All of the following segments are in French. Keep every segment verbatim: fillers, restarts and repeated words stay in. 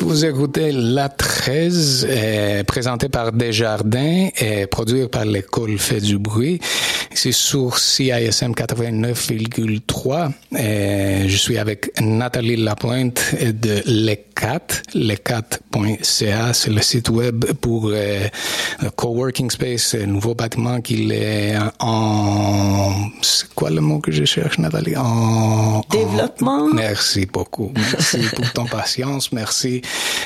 Vous écoutez La treize, euh, présenté par Desjardins et produit par l'école Fait du bruit. C'est sur C I S M quatre-vingt-neuf virgule trois. Euh, je suis avec Nathalie Lapointe de l'E C A T. l'E C A T point C A, c'est le site web pour euh, le coworking space, un nouveau bâtiment qui est en... C'est quoi le mot que je cherche, Nathalie? En... Développement. En... Merci beaucoup. Merci pour ton patience. Merci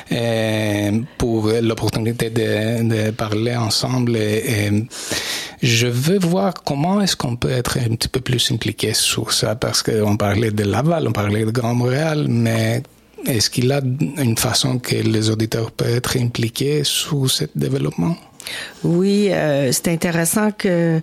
euh, pour l'opportunité de, de parler ensemble. Et, et je veux voir comment est-ce qu'on peut être un petit peu plus impliqué sur ça, parce qu'on parlait de Laval, on parlait de Grand Montréal, mais est-ce qu'il y a une façon que les auditeurs peuvent être impliqués sur ce développement? Oui, euh, c'est intéressant que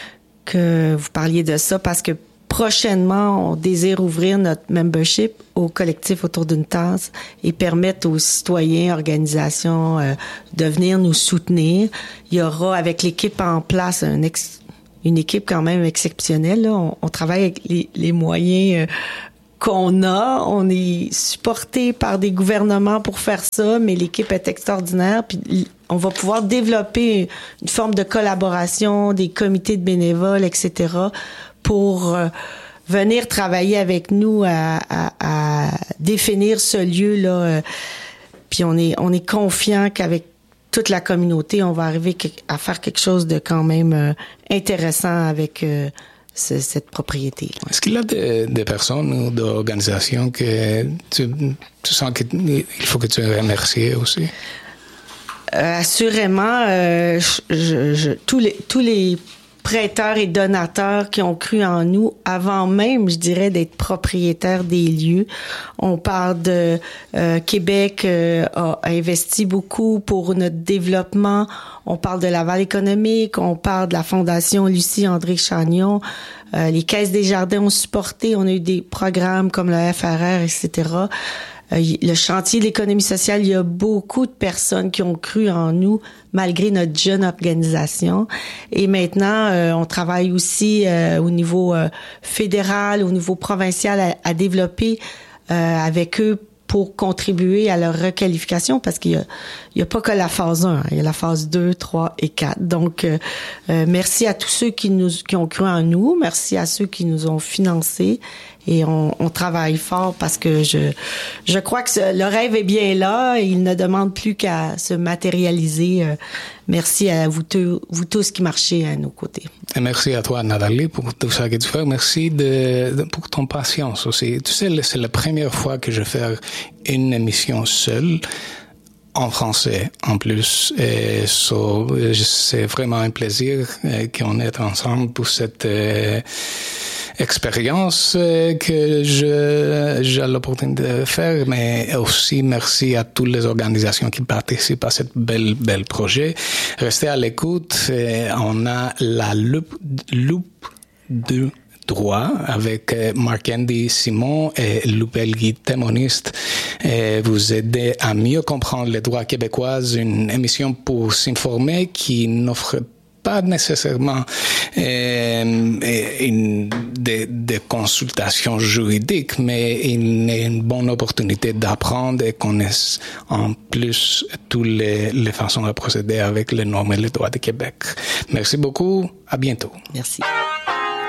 que vous parliez de ça, parce que prochainement, on désire ouvrir notre membership au collectif autour d'une tasse et permettre aux citoyens, organisations euh, de venir nous soutenir. Il y aura avec l'équipe en place un ex, une équipe quand même exceptionnelle. Là. On, on travaille avec les, les moyens euh, qu'on a. On est supporté par des gouvernements pour faire ça, mais l'équipe est extraordinaire. Puis on va pouvoir développer une forme de collaboration, des comités de bénévoles, et cetera, pour euh, venir travailler avec nous à, à, à définir ce lieu-là. Euh, puis on est on est confiant qu'avec toute la communauté, on va arriver à faire quelque chose de quand même euh, intéressant avec euh, ce, cette propriété. Est-ce qu'il y a des, des personnes ou des organisations que tu, tu sens qu'il faut que tu remercies aussi? Euh, assurément, euh, je, je, tous les tous les prêteurs et donateurs qui ont cru en nous avant même, je dirais, d'être propriétaires des lieux. On parle de euh, Québec euh, a investi beaucoup pour notre développement. On parle de Laval économique. On parle de la Fondation Lucie André Chagnon. Euh, les Caisses Desjardins ont supporté. On a eu des programmes comme le F R R, et cetera. Euh, le chantier de l'économie sociale, il y a beaucoup de personnes qui ont cru en nous malgré notre jeune organisation. Et maintenant, euh, on travaille aussi euh, au niveau euh, fédéral, au niveau provincial à, à développer euh, avec eux pour contribuer à leur requalification, parce qu'il y a, il y a pas que la phase un, hein, il y a la phase deux, trois et quatre. Donc, euh, euh, merci à tous ceux qui nous qui ont cru en nous, merci à ceux qui nous ont financés. Et on, on travaille fort parce que je je crois que ce, le rêve est bien là. Et il ne demande plus qu'à se matérialiser. Euh, merci à vous, te, vous tous qui marchez à nos côtés. Et merci à toi, Nathalie, pour tout ça que tu fais. Merci de, de pour ton patience aussi. Tu sais, c'est la première fois que je fais une émission seule, en français en plus. Et so, c'est vraiment un plaisir euh, qu'on est ensemble pour cette euh, expérience euh, que je j'ai l'opportunité de faire, mais aussi merci à toutes les organisations qui participent à cette belle belle projet. Restez à l'écoute. On a la loupe loupe de droit avec Marc-Andy Simon et Loupelgui Témoniste. Et vous aider à mieux comprendre les droits québécois, une émission pour s'informer qui n'offre pas nécessairement euh, une, des, des consultations juridiques, mais une, une bonne opportunité d'apprendre et connaître en plus toutes les, les façons de procéder avec les normes et les droits du Québec. Merci beaucoup. À bientôt. Merci.